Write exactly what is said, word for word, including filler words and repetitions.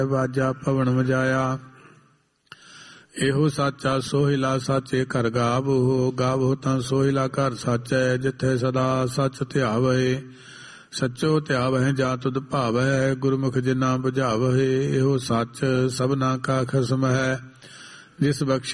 ਵਾਜਾ ਭਵਨ ਵਜਾਇਆ। ਇਹੋ ਸਾਚਾ ਸੋਹਿਲਾ ਸਾਚੇ ਘਰ ਗਾਵੋ, ਗਾਵੋ ਤਾਂ ਸੋਹਿਲਾ ਘਰ ਸਾਚੈ, ਜਿੱਥੇ ਸਦਾ ਸੱਚ ਧਿਆਵੈ। ਸੱਚੋ ਧਿਆਵਹਿ ਜਾ ਤੁਧ ਭਾਵੈ, ਗੁਰਮੁਖ ਜਿਨਾ ਬੁਝਾਵਹਿ। ਇਹੋ ਸੱਚ ਸਭਨਾ ਕਾ ਖਸਮ ਹੈ, ਜਿਸ ਬਖਸ਼